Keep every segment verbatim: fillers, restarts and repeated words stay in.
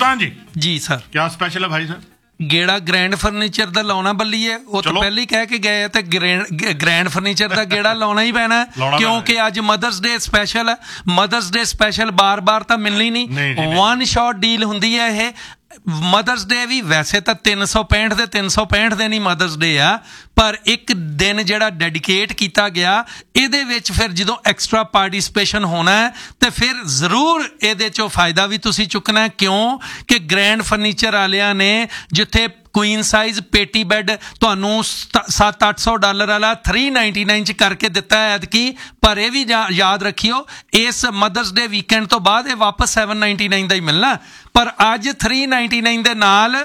सुल्तान जी जी sir क्या special है भाई सर? ਗੇੜਾ ਗ੍ਰੈਂਡ ਫਰਨੀਚਰ ਦਾ ਲਾਉਣਾ ਬੱਲੀਏ ਉਹ ਤਾਂ ਪਹਿਲਾਂ ਹੀ ਕਹਿ ਕੇ ਗਏ ਤੇ ਗ੍ਰੈਂਡ ਫਰਨੀਚਰ ਦਾ ਗੇੜਾ ਲਾਉਣਾ ਹੀ ਪੈਣਾ ਕਿਉਂਕਿ ਅੱਜ ਮਦਰਸ ਡੇ ਸਪੈਸ਼ਲ ਹੈ। ਮਦਰਸ ਡੇ ਸਪੈਸ਼ਲ ਬਾਰ-ਬਾਰ ਤਾਂ ਮਿਲਣੀ ਨਹੀਂ, ਵਨ ਸ਼ਾਟ ਡੀਲ ਹੁੰਦੀ ਹੈ ਇਹ। ਮਦਰਸ ਡੇ ਵੀ ਵੈਸੇ ਤਾਂ ਤਿੰਨ ਸੌ ਪੈਂਹਠ ਦੇ ਤਿੰਨ ਸੌ ਪੈਂਹਠ ਦਿਨ ਹੀ ਮਦਰਸ ਡੇ ਆ, ਪਰ ਇੱਕ ਦਿਨ ਜਿਹੜਾ ਡੈਡੀਕੇਟ ਕੀਤਾ ਗਿਆ ਇਹਦੇ ਵਿੱਚ ਫਿਰ ਜਦੋਂ ਐਕਸਟਰਾ ਪਾਰਟੀਸਪੇਸ਼ਨ ਹੋਣਾ ਹੈ ਤੇ ਫਿਰ ਜ਼ਰੂਰ ਇਹਦੇ 'ਚੋਂ ਫਾਇਦਾ ਵੀ ਤੁਸੀਂ ਚੁੱਕਣਾ। ਕਿਉਂ ਕਿ ਗ੍ਰੈਂਡ ਫਰਨੀਚਰ ਵਾਲਿਆਂ ਨੇ ਜਿੱਥੇ ਕੁਈਨ ਸਾਈਜ਼ ਪੇਟੀ ਬੈੱਡ ਤੁਹਾਨੂੰ ਸੱਤ ਅੱਠ ਸੌ ਡਾਲਰ ਵਾਲਾ ਥ੍ਰੀ ਨਾਈਨਟੀ ਨਾਈਨ 'ਚ ਕਰਕੇ ਦਿੱਤਾ ਹੈ ਐਤਕੀ, ਪਰ ਇਹ ਵੀ ਯਾਦ ਰੱਖਿਓ ਇਸ ਮਦਰਸ ਡੇ ਵੀਕਐਂਡ ਤੋਂ ਬਾਅਦ ਇਹ ਵਾਪਸ ਸੈਵਨ ਨਾਈਨਟੀ ਨਾਈਨ ਦਾ ਹੀ ਮਿਲਣਾ। ਪਰ ਅੱਜ ਥ੍ਰੀ ਨਾਈਨਟੀ ਨਾਈਨ ਦੇ ਨਾਲ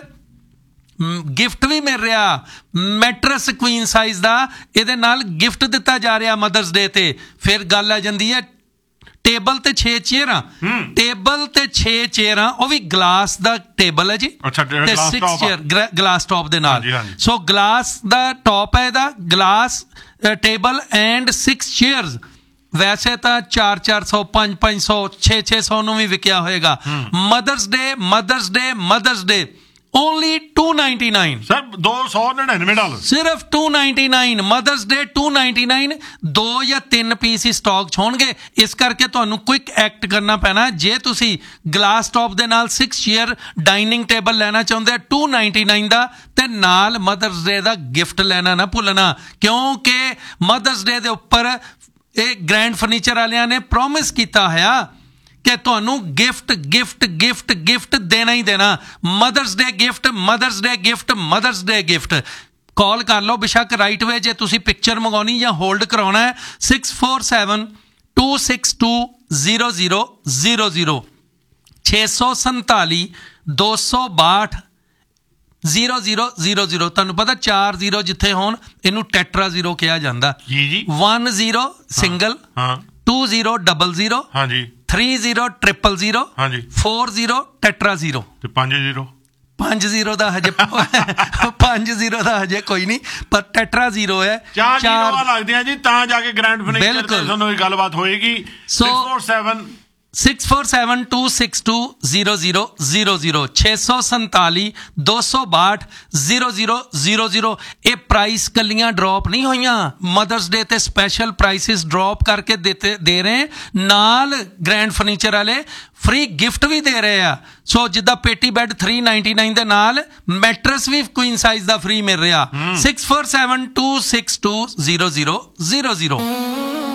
ਗਿਫਟ ਵੀ ਮਿਲ ਰਿਹਾ ਮੈਟਰਸ ਕੁਈਨ ਸਾਈਜ਼ ਦਾ, ਇਹਦੇ ਨਾਲ ਗਿਫਟ ਦਿੱਤਾ ਜਾ ਰਿਹਾ ਮਦਰਸ ਡੇ ਤੇ। ਫਿਰ ਗੱਲ ਆ ਜਾਂਦੀ ਹੈ ਟੇਬਲ ਤੇ ਛੇ ਚੇਅਰਾਂ, ਟੇਬਲ ਤੇ ਛੇ ਚੇਅਰਾਂ ਉਹ ਵੀ ਗਲਾਸ ਦਾ ਟੇਬਲ ਹੈ ਜੀ ਤੇ ਸਿਕਸ ਚੇਅਰ ਗਲਾਸ ਟੌਪ ਦੇ ਨਾਲ। ਸੋ ਗਲਾਸ ਦਾ ਟੌਪ ਹੈ ਇਹਦਾ, glass table and six chairs. ਵੈਸੇ ਤਾਂ ਚਾਰ ਚਾਰ ਸੌ ਪੰਜ ਪੰਜ ਸੌ ਛੇ ਛੇ ਸੌ ਨੂੰ ਵੀ ਵਿਕਿਆ ਹੋਏਗਾ। ਮਦਰਸ ਡੇ ਮਦਰਸ ਡੇ ਮਦਰਸ ਡੇ only two ninety nine sir, ਦੋ ਸੌ ਨੜਿਨਵੇਂ ਡਾਲਰ ਸਿਰਫ to ninety nine mothers day to ninety nine. ਦੋ ਜਾਂ ਤਿੰਨ ਪੀਸ ਹੀ ਸਟਾਕ 'ਚ ਹੋਣਗੇ, ਇਸ ਕਰਕੇ ਤੁਹਾਨੂੰ ਕੁਇਕ ਐਕਟ ਕਰਨਾ ਪੈਣਾ। ਜੇ ਤੁਸੀਂ ਗਲਾਸ ਟੌਪ ਦੇ ਨਾਲ ਸਿਕਸ ਚੇਅਰ ਡਾਈਨਿੰਗ ਟੇਬਲ ਲੈਣਾ ਚਾਹੁੰਦੇ ਟੂ ਨਾਈਨਟੀ ਨਾਈਨ ਦਾ, ਤੇ ਨਾਲ ਮਦਰਸ ਡੇ ਦਾ ਗਿਫਟ ਲੈਣਾ ਨਾ ਭੁੱਲਣਾ, ਕਿਉਂਕਿ ਮਦਰਸ ਡੇ ਦੇ ਉੱਪਰ ਇਹ ਗ੍ਰੈਂਡ ਫਰਨੀਚਰ ਵਾਲਿਆਂ ਨੇ ਪ੍ਰੋਮਿਸ ਕੀਤਾ ਹੋਇਆ ਕਿ ਤੁਹਾਨੂੰ ਗਿਫਟ ਗਿਫਟ ਗਿਫਟ ਗਿਫਟ ਦੇਣਾ ਹੀ ਦੇਣਾ। ਮਦਰਸ ਡੇ ਗਿਫਟ ਮਦਰਸ ਡੇ ਗਿਫਟ ਮਦਰਸ ਡੇ ਗਿਫਟ। ਕਾਲ ਕਰ ਲਓ ਬੇਸ਼ੱਕ ਰਾਈਟ ਵੇ ਜੇ ਤੁਸੀਂ ਪਿਕਚਰ ਮੰਗਾਉਣੀ ਜਾਂ ਹੋਲਡ ਕਰਾਉਣਾ ਹੈ six four seven two six two zero zero zero zero ਛੇ ਸੌ ਸੰਤਾਲੀ ਦੋ ਸੌ ਬਾਹਠ ਜ਼ੀਰੋ ਜ਼ੀਰੋ ਜ਼ੀਰੋ ਜ਼ੀਰੋ। ਤੁਹਾਨੂੰ ਪਤਾ ਚਾਰ ਜ਼ੀਰੋ ਜਿੱਥੇ ਹੋਣ ਇਹਨੂੰ ਟੈਟਰਾ ਜ਼ੀਰੋ ਕਿਹਾ ਜਾਂਦਾ। One zero single, two zero double zero, three zero triple zero, four zero tetra zero ਤੇ ਪੰਜ ਜ਼ੀਰੋ। ਪੰਜ ਜ਼ੀਰੋ ਦਾ ਹਜੇ ਪੰਜ ਜ਼ੀਰੋ ਦਾ ਹਜੇ ਕੋਈ ਨਹੀਂ, ਪਰ ਟੈਟਰਾ ਜ਼ੀਰੋ ਹੈ। ਚਾਰ ਜ਼ੀਰੋ ਲੱਗਦੇ ਆ ਜੀ ਤਾਂ ਜਾ ਕੇ ਗ੍ਰੈਂਡ ਫਰਨੀਚਰ ਤੇ ਤੁਹਾਨੂੰ ਇਹ ਗੱਲਬਾਤ ਹੋਏਗੀ। Six four seven six four seven two six two zero zero zero zero ਛੇ ਸੌ ਸੰਤਾਲੀ ਦੋ ਸੌ ਬਾਹਠ ਜ਼ੀਰੋ ਜ਼ੀਰੋ ਜ਼ੀਰੋ ਜ਼ੀਰੋ। ਇਹ ਪ੍ਰਾਈਸ ਕੱਲੀਆਂ ਡਰੋਪ ਨਹੀਂ ਹੋਈਆਂ, ਮਦਰਸ ਡੇ ਤੇ ਸਪੈਸ਼ਲ ਪ੍ਰਾਈਸਿਸ ਡਰੋਪ ਕਰਕੇ ਦੇਤੇ ਦੇ ਰਹੇ। ਨਾਲ ਗ੍ਰੈਂਡ ਫਰਨੀਚਰ ਵਾਲੇ ਫ੍ਰੀ ਗਿਫਟ ਵੀ ਦੇ ਰਹੇ ਆ। ਸੋ ਜਿੱਦਾਂ ਪੇਟੀ ਬੈੱਡ ਥ੍ਰੀ ਨਾਈਨਟੀ ਨਾਈਨ ਦੇ ਨਾਲ ਮੈਟਰਸ ਵੀ ਕੁਈਨ ਸਾਈਜ਼ ਦਾ ਫ੍ਰੀ ਮਿਲ ਰਿਹਾ। Six four seven two six two zero zero zero zero.